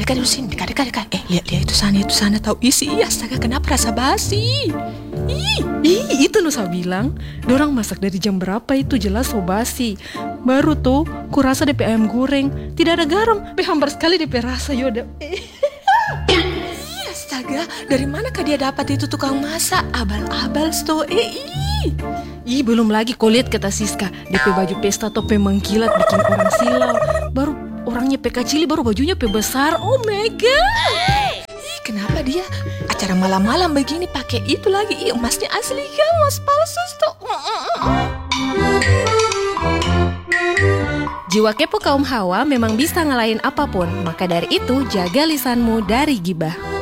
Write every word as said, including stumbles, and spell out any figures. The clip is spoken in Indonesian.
dekat di sini, dekat, dekat, dekat. Eh, lihat, lihat itu sana, itu sana. Tahu isi, astaga, kenapa rasa basi? Ih, ih, itu Nusa bilang, dorang masak dari jam berapa itu jelas so basi. Baru tuh, kurasa D P ayam goreng, tidak ada garam, pe hambar sekali D P rasa yoda. Ih, astaga, dari manakah dia dapat itu tukang masak? Abal-abal sto, eh, ih. Ih, belum lagi kau lihat kata Siska, D P baju pesta tope mengkilat bikin orang silau. Baru orangnya pe kecil, baru bajunya pe besar. Oh my god. Ih, kenapa dia acara malam-malam begini pakai itu lagi? Ih, emasnya asli kan, emas palsu sto. Jiwa kepo kaum Hawa memang bisa ngalahin apapun, maka dari itu jaga lisanmu dari gibah.